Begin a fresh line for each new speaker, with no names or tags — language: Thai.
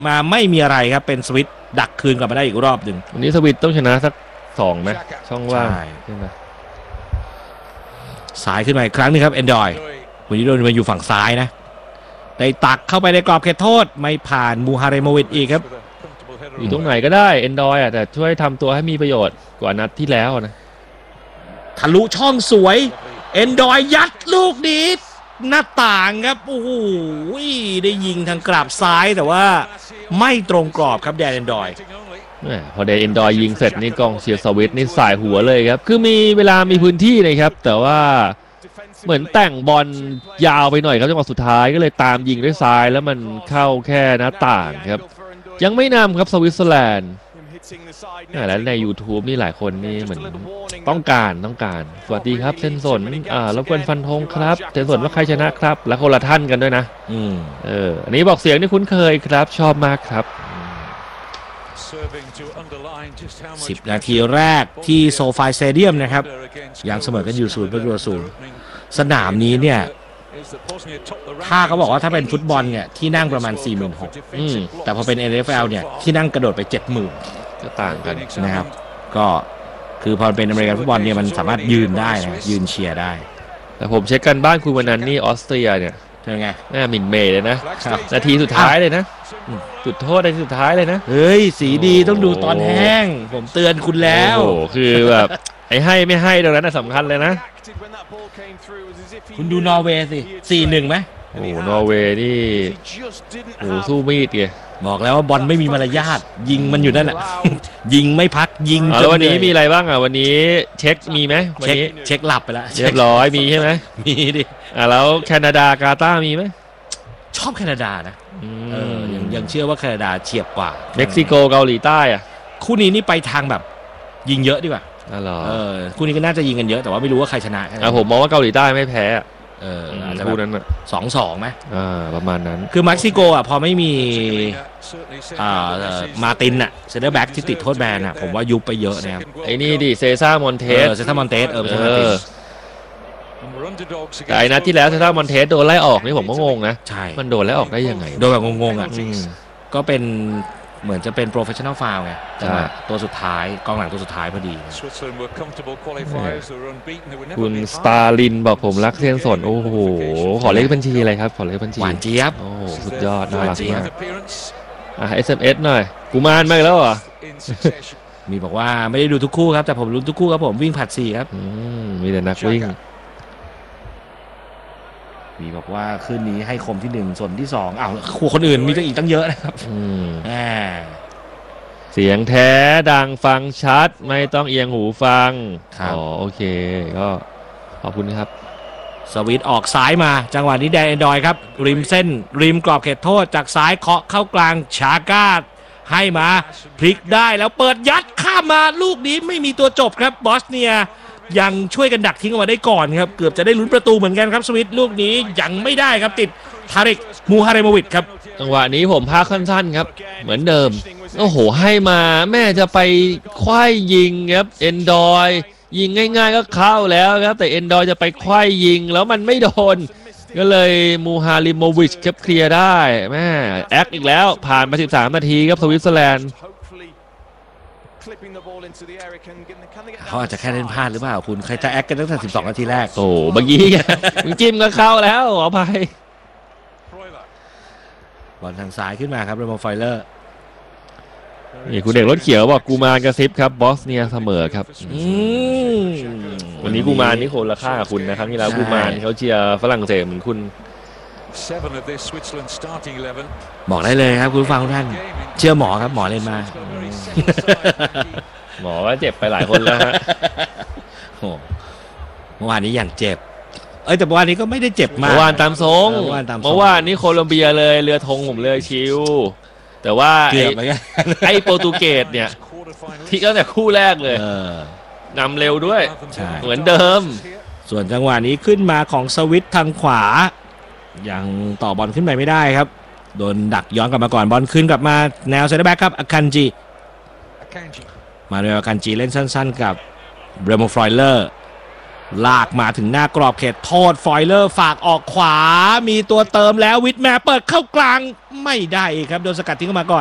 มาไม่มีอะไรครับเป็นสวิตดักคืนกลับมาได้อีกรอบหนึ่ง
วันนี้สวิตต้องชนะสัก2ไหมช่องว่างใช่ไหม
สายขึ้นมาอีกครั้งนึงครับเอนดอยวันนี้โดนมาอยู่ฝั่งซ้ายนะได้ตักเข้าไปในกรอบเขตโทษไม่ผ่านมูฮาเรโมวิชอีกครับ
อยู่ตรงไหนก็ได้เอนดอยแต่ช่วยทำตัวให้มีประโยชน์กว่านัดที่แล้วนะ
ทะลุช่องสวยเอนดอยยัดลูกนี้หน้าต่างครับโอ้โหได้ยิงทางกราบซ้ายแต่ว่าไม่ตรงกรอบครับแดนเอนดอย
พอแดนเอนดอยยิงเสร็จนี่กองเชียร์สวิตนี่สายหัวเลยครับคือมีเวลามีพื้นที่นะครับแต่ว่าเหมือนแต่งบอลยาวไปหน่อยครับจังหวะสุดท้ายก็เลยตามยิงด้วยซ้ายแล้วมันเข้าแค่หน้าต่างครับยังไม่นำครับสวิตเซอร์แลนด์แล้วใน YouTube นี่หลายคนนี่เหมือนต้องการสวัสดีครับเซนสนรบกวนฟันธงครับเซนสนว่าใครชนะครับและคนละท่านกันด้วยนะอันนี้บอกเสียงที่คุ้นเคยครับชอบมากครับ
10 นาทีแรกที่โซฟายสเตเดียมนะครับยังเสมอกันอยู่0-0สนามนี้เนี่ยถ้าเขาบอกว่าถ้าเป็นฟุตบอลเนี่ยที่นั่งประมาณ 46,000 แต่พอเป็น NFL เนี่ยที่นั่งกระโดดไป 70,000
ก็ต่างกัน
นะครับก็คือพอเป็นอเมริกันฟุตบอลเนี่ยมันสามารถยืนได้นะยืนเชียร์ได้
แต่ผมเช็คกันบ้านคุณวันนั้นนี่ออสเตรียเนี่ย
เป็นไง
หมิ่นเมย์เลยนะนาทีสุดท้ายเลยนะจุดโทษในสุดท้ายเลยนะ
เฮ้ยสีดีต้องดูตอนแห้งผมเตือนคุณแล้ว
โอ้คือแบบไอ้ให้ไม่ให้ตรงนั้นสำคัญเลยนะ
คุณดูนอร์เวย์สิ 4-1 ไหม
โอ้นอร์เวย์นี่โอ้สู้มีดไง
บอกแล้วว่าบอลไม่มีมารยาทยิงมันอยู่นั่นแหละยิงไม่พักยิง
แล้ววันนี้มีอะไรบ้างวันนี้เช็คมีไหมวันนี้
เช็คหลับไปแล้ว
เรียบร้อยมีใช่ไหม
มีดิ
แล้วแคนาดากาตาร์มีไหม
ชอบแคนาดานะยังเชื่อว่าแคนาดาเฉียบกว่า
เม็กซิโกเกาหลีใต้
คู่นี้นี่ไปทางแบบยิงเยอะดีกว่าคู่นี้ก็น่าจะยิงกันเยอะแต่ว่าไม่รู้ว่าใครชนะ
ผมมองว่าเกาหลีใต้ไม่แพ้
อาจจะคู่นั้น2-2ไหม
ประมาณนั้น
คือเม็กซิโกพอไม่มีมาตินเซนเตอร์แบ็กที่ติดโทษแบนผมว่ายุบไปเยอะนะครับ
ไอ้นี่ดิเซซ่ามอนเทสแต่ไอ้นัดที่แล้วเซซ่ามอนเทสโดนไล่ออกนี่ผมก็งงนะ
ใช่
มันโดนไล่ออกได้ยังไง
โดนแบบงงก็เป็นเหมือนจะเป็นโปรเฟชชั่นอลฟาวล์ไงตัวสุดท้ายกองหลังตัวสุดท้ายพอดี
คุณสตาลินบอกผมรักเซียนสนโอ้โหขอเลขบัญชีอะไรครับขอเลขบัญชี
หวานเจี๊ยบ
โอ้สุดยอดน่ารักมากSMS หน่อยกูมานมาแล้วเหรอ
มีบอกว่าไม่ได้ดูทุกคู่ครับแต่ผมรู้ทุกคู่ครับผมวิ่งผัด4ครับ
มีแต่นักวิ่ง
มีบอกว่าคืนนี้ให้คมที่1ส่วนที่2คู่คนอื่นมีอีกตั้งเยอะนะครับ
เสียงแท้ดังฟังชัดไม่ต้องเอียงหูฟังโอเคก็ขอบคุณครับ
สวิตออกซ้ายมาจังหวะนี้แดนเอนดอยครับริมเส้นริมกรอบเขตโทษจากซ้ายเคาะเข้ากลางชาก้าให้มาพลิกได้แล้วเปิดยัดข้ามมาลูกนี้ไม่มีตัวจบครับบอสเนียยังช่วยกันดักทิ้งออกมาได้ก่อนครับเกือบจะได้ลุ้นประตูเหมือนกันครับสวิตลูกนี้ยังไม่ได้ครับติดทาริกมูฮาเรโมวิชครับ
จังหวะนี้ผมพาสั้นๆครับเหมือนเดิมโอ้โหให้มาแม่จะไปคว้ายยิงครับเอนดอยยิงง่ายๆก็เข้าแล้วครับแต่เอนดอยจะไปคว้ายยิงแล้วมันไม่โดนก็เลยมูฮาริโมวิชครับเคลียร์ได้แม่แอคอีกแล้วผ่านมา13 นาทีครับสวิตเซอร์แลนด์
เขาอาจจะแค่เล่นพลาดหรือเปล่าคุณใครจะแอคกันตั้งแต่12 นาทีแรก
โอ้เมื่อกี้จิ้มก็เข้าแล้วขออภัย
บอลทางซ้ายขึ้นมาครับเรโมไฟเลอร์
นี่คุณเด็กรถเขียวบอกกูมารกระซิบครับบอสเนียเสมอครับวันนี้กูมารนี่คนละค่ากับคุณนะครับที่แล้วกูมารเขาเชียร์ฝรั่งเศสเหมือนคุณ
บอกได้เลยครับคุณฟังท่านเชื่อหมอครับหมอเล่นมา
หมอว่าเจ็บไปหลายคนแล้วฮะ
เมื่อวานนี้อย่างเจ็บแต่เมื่อวานนี้ก็ไม่ได้เจ็บมาก
เมื่อวานตามทรงเมื่อวานนี้โคลอมเบียเลยเรือธงผมเลยชิวแต่ว่าไอ้โปรตุเกสเนี่ยที่ตั้งแต่คู่แรกเลยนำเร็วด้วยเหมือนเดิม
ส่วนจังหวะนี้ขึ้นมาของสวิตทางขวายังต่อบอลขึ้นไปไม่ได้ครับโดนดักย้อนกลับมาก่อนบอลขึ้นกลับมาแนวเซนเตอร์แบ็กครับอาคันจิมาเรียอาคันจิเล่นสั้นๆกับเรโมไฟเลอร์ลากมาถึงหน้ากรอบเขตโทษฟอยเลอร์ฝากออกขวามีตัวเติมแล้ววิทแมร์เปิดเข้ากลางไม่ได้ครับโดนสกัดทิ้งออกมาก่อน